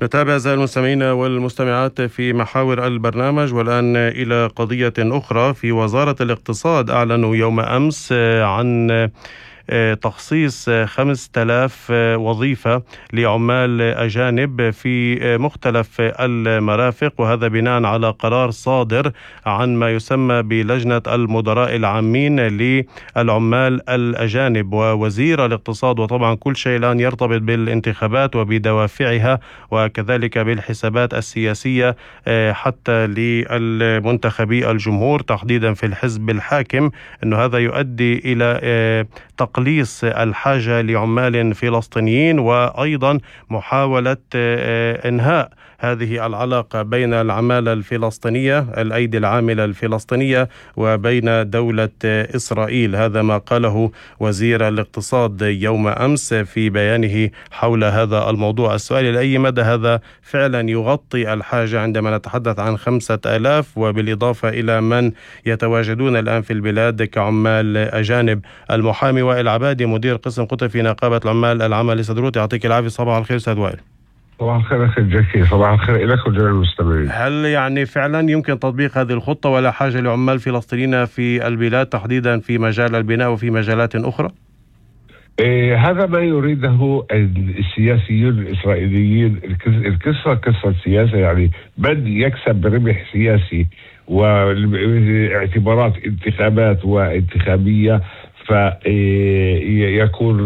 نتابع أعزائي المستمعين والمستمعات في محاور البرنامج، والآن إلى قضية أخرى. في وزارة الاقتصاد أعلنوا يوم أمس عن تخصيص 5000 وظيفة لعمال أجانب في مختلف المرافق، وهذا بناء على قرار صادر عن ما يسمى بلجنة المدراء العامين للعمال الأجانب. ووزير الاقتصاد، وطبعا كل شيء الآن يرتبط بالانتخابات وبدوافعها وكذلك بالحسابات السياسية حتى للمنتخبي الجمهور تحديدا في الحزب الحاكم، أنه هذا يؤدي إلى تقليص الحاجة لعمال فلسطينيين، وأيضا محاولة إنهاء هذه العلاقة بين العمالة الفلسطينية، الأيدي العاملة الفلسطينية، وبين دولة إسرائيل. هذا ما قاله وزير الاقتصاد يوم أمس في بيانه حول هذا الموضوع. السؤال لأي مدى هذا فعلا يغطي الحاجة عندما نتحدث عن 5000، وبالإضافة إلى من يتواجدون الآن في البلاد كعمال أجانب. المحامي وائل عبادي مدير قسم قطر في نقابة العمال العامة لسدروت، يعطيك العافية. صباح الخير أستاذ وائل. صباح الخير أخي جاكي، صباح الخير لك وجميع المستمعين. هل يعني فعلا يمكن تطبيق هذه الخطة ولا حاجة لعمال فلسطينيين في البلاد تحديدا في مجال البناء وفي مجالات أخرى؟ هذا ما يريده السياسيون الإسرائيليين. قصة سياسة، يعني من يكسب بربح سياسي واعتبارات انتخابات وانتخابية فيكون